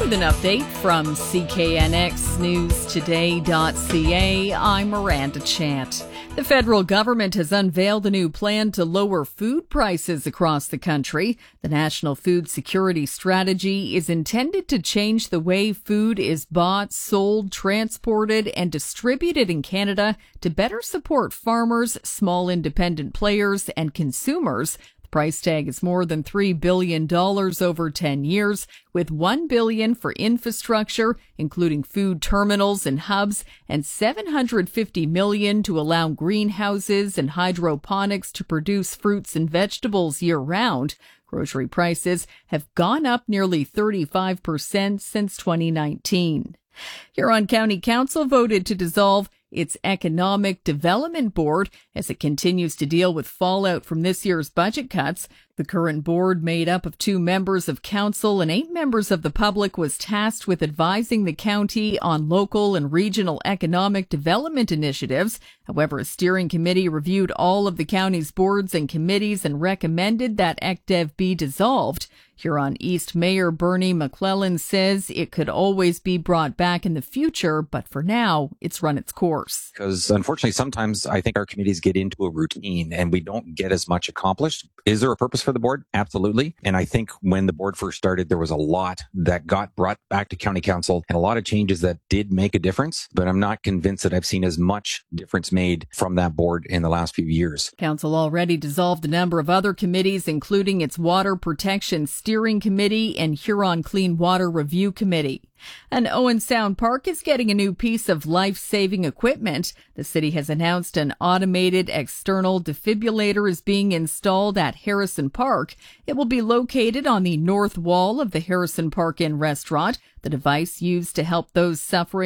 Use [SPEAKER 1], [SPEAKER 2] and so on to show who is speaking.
[SPEAKER 1] With an update from CKNXNewsToday.ca, I'm Miranda Chant. The federal government has unveiled a new plan to lower food prices across the country. The National Food Security Strategy is intended to change the way food is bought, sold, transported, and distributed in Canada to better support farmers, small independent players, and consumers. Price tag is more than $3 billion over 10 years, with $1 billion for infrastructure, including food terminals and hubs, and $750 million to allow greenhouses and hydroponics to produce fruits and vegetables year-round. Grocery prices have gone up nearly 35% since 2019. Huron County Council voted to dissolve its Economic Development Board as it continues to deal with fallout from this year's budget cuts. The current board, made up of 2 members of council and 8 members of the public, was tasked with advising the county on local and regional economic development initiatives. However, a steering committee reviewed all of the county's boards and committees and recommended that ECDEV be dissolved. Huron East Mayor Bernie McClellan says it could always be brought back in the future, but for now, it's run its course.
[SPEAKER 2] Because unfortunately, sometimes I think our committees get into a routine and we don't get as much accomplished. Is there a purpose for the board? Absolutely. And I think when the board first started, there was a lot that got brought back to county council and a lot of changes that did make a difference. But I'm not convinced that I've seen as much difference made from that board in the last few years.
[SPEAKER 1] Council already dissolved a number of other committees, including its Water Protection Steering Committee and Huron Clean Water Review Committee. And Owen Sound Park is getting a new piece of life-saving equipment. The city has announced an automated external defibrillator is being installed at Harrison Park. It will be located on the north wall of the Harrison Park Inn restaurant. The device used to help those suffering